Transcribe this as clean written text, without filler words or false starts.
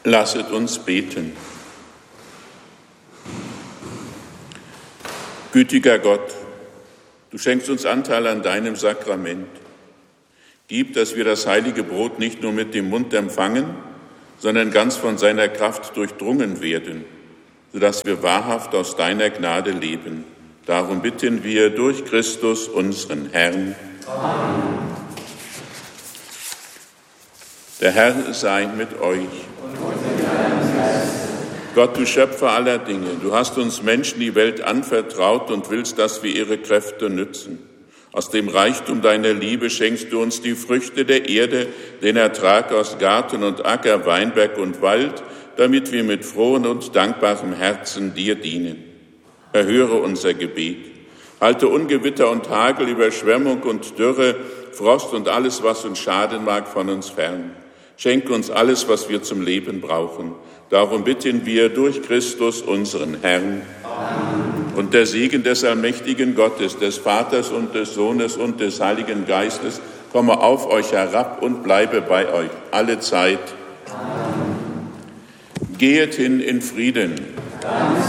Lasset uns beten. Gütiger Gott, du schenkst uns Anteil an deinem Sakrament. Gib, dass wir das heilige Brot nicht nur mit dem Mund empfangen, sondern ganz von seiner Kraft durchdrungen werden, sodass wir wahrhaft aus deiner Gnade leben. Darum bitten wir durch Christus, unseren Herrn. Amen. Der Herr sei mit euch. Gott, du Schöpfer aller Dinge, du hast uns Menschen die Welt anvertraut und willst, dass wir ihre Kräfte nützen. Aus dem Reichtum deiner Liebe schenkst du uns die Früchte der Erde, den Ertrag aus Garten und Acker, Weinberg und Wald, damit wir mit frohem und dankbarem Herzen dir dienen. Erhöre unser Gebet. Halte Ungewitter und Hagel, Überschwemmung und Dürre, Frost und alles, was uns schaden mag, von uns fern. Schenke uns alles, was wir zum Leben brauchen. Darum bitten wir durch Christus, unseren Herrn. Amen. Und der Segen des allmächtigen Gottes, des Vaters und des Sohnes und des Heiligen Geistes komme auf euch herab und bleibe bei euch alle Zeit. Amen. Gehet hin in Frieden. Amen.